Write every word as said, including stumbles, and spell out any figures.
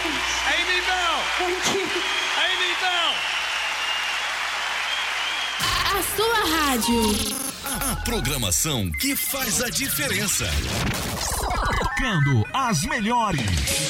Amy Bell! Thank you. Amy Bell! A sua rádio. A programação que faz a diferença. Tocando as melhores.